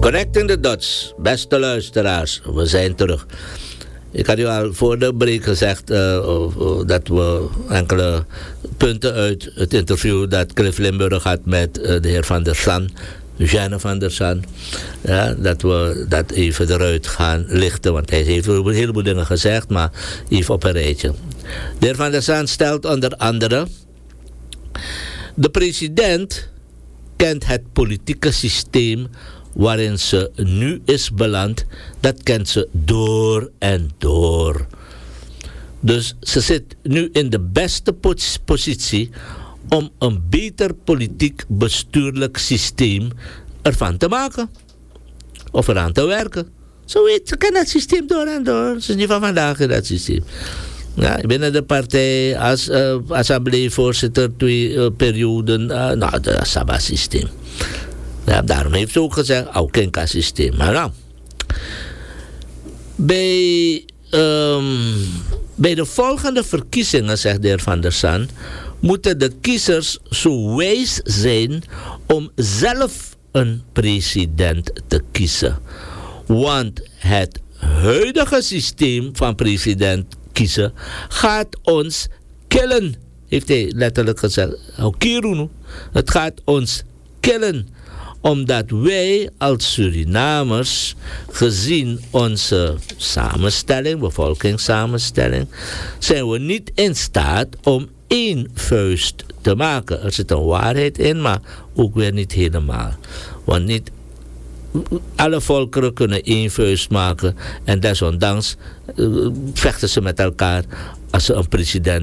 Connecting the dots, beste luisteraars, we zijn terug. Ik had u al voor de break gezegd dat we enkele punten uit het interview dat Cliff Limburg had met de heer Van der San, Eugène Van der San, ja, dat we dat even eruit gaan lichten, want hij heeft een heleboel dingen gezegd, maar even op een rijtje. De heer Van der San stelt onder andere: de president kent het politieke systeem waarin ze nu is beland, dat kent ze door en door. Dus ze zit nu in de beste positie om een beter politiek bestuurlijk systeem ervan te maken. Of eraan te werken. Zo weet ze, kent het systeem door en door. Ze is niet van vandaag in dat systeem. Ja, binnen de partij als assembleevoorzitter 2 perioden, het Saba-systeem. Ja, daarom heeft ze ook gezegd, Aukenka-systeem. Maar nou, bij de volgende verkiezingen, zegt de heer Van der San, moeten de kiezers zo wijs zijn om zelf een president te kiezen. Want het huidige systeem van president kiezen gaat ons killen, heeft hij letterlijk gezegd. Het gaat ons killen, omdat wij als Surinamers, gezien onze samenstelling, bevolkingssamenstelling, zijn we niet in staat om één vuist te maken. Er zit een waarheid in, maar ook weer niet helemaal. Want niet alle volkeren kunnen één vuist maken en desondanks vechten ze met elkaar als ze een president